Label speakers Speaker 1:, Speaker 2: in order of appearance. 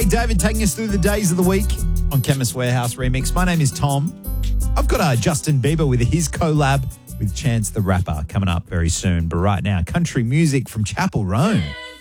Speaker 1: Craig David taking us through the days of the week on Chemist Warehouse Remix. My name is Tom. I've got Justin Bieber with his collab with Chance the Rapper coming up very soon. But right now, country music from Chapel Roan.